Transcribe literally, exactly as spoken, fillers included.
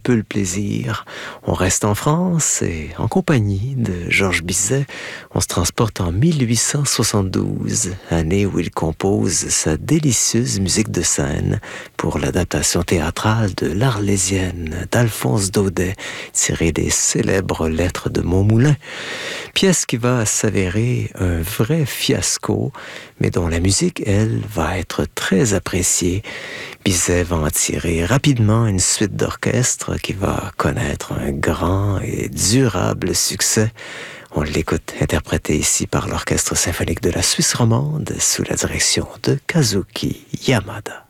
peu le plaisir. On reste en France et en compagnie de Georges Bizet, on se transporte en mille huit cent soixante-douze, année où il compose sa délicieuse musique de scène pour l'adaptation théâtrale de l'Arlésienne d'Alphonse Daudet, tirée des célèbres Lettres de Montmoulin. Pièce qui va s'avérer un vrai fiasco, mais dont la musique, elle, va être très appréciée. Bizet va en tirer rapidement une suite d'orchestre qui va connaître un grand et durable succès. On l'écoute interprété ici par l'Orchestre symphonique de la Suisse romande sous la direction de Kazuki Yamada.